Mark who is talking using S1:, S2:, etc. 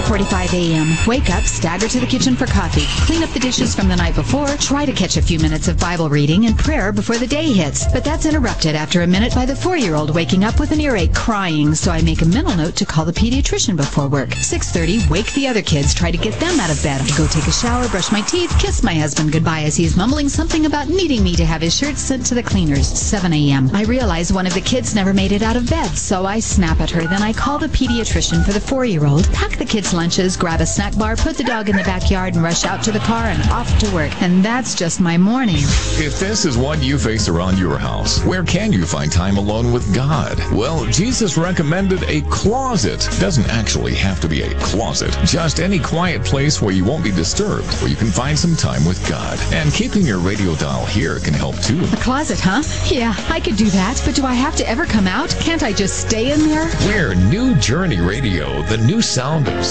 S1: 5:45 a.m. Wake up, stagger to the kitchen for coffee, clean up the dishes from the night before, try to catch a few minutes of Bible reading and prayer before the day hits. But that's interrupted after a minute by the 4-year-old waking up with an earache crying, so I make a mental note to call the pediatrician before work. 6:30, wake the other kids, try to get them out of bed. I go take a shower, brush my teeth, kiss my husband goodbye as he's mumbling something about needing me to have his shirt sent to the cleaners. 7 a.m. I realize one of the kids never made it out of bed, so I snap at her. Then I call the pediatrician for the 4-year-old, pack the kids' lunches, grab a snack bar, put the dog in the backyard, and rush out to the car and off to work. And that's just my morning.
S2: If this is what you face around your house, where can you find time alone with God? Well, Jesus recommended a closet. Doesn't actually have to be a closet, just any quiet place where you won't be disturbed, where you can find some time with God. And keeping your radio dial here can help too.
S1: A closet, huh? Yeah, I could do that, but do I have to ever come out? Can't I just stay in there?
S2: We're New Journey Radio, the new sound of